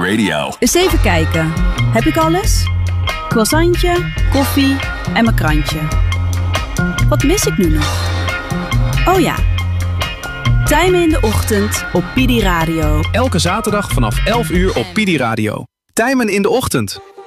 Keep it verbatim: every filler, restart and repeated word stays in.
Radio. Eens even kijken. Heb ik alles? Croissantje, koffie en mijn krantje. Wat mis ik nu nog? Oh ja. Tijmen in de ochtend op P I D I Radio. Elke zaterdag vanaf elf uur op P I D I Radio. Tijmen in de ochtend.